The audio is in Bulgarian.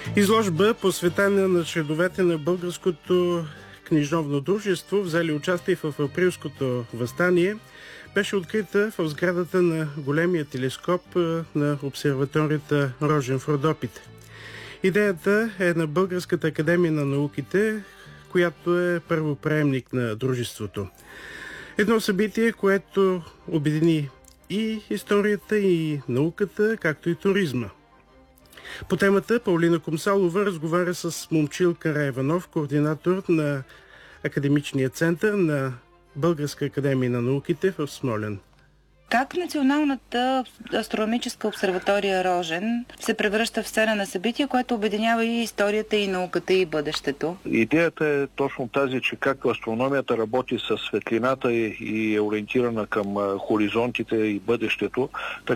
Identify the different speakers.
Speaker 1: Изложба, посветена на членовете на Българското книжовно дружество, взели участие в априлското въстание, беше открита в сградата на големия телескоп на обсерваторията Рожен в Родопите. Идеята е на Българската академия на науките, която е първоприемник на дружеството. Едно събитие, което обедини и историята, и науката, както и туризма. По темата Паулина Комсалова разговаря с Момчил Караиванов, координатор на Академичния център на Българска академия на науките в Смолян.
Speaker 2: Как Националната астрономическа обсерватория Рожен се превръща в сцена на събитие, което обединява и историята, и науката, и бъдещето?
Speaker 3: Идеята е точно тази, че как астрономията работи с светлината и е ориентирана към хоризонтите и бъдещето,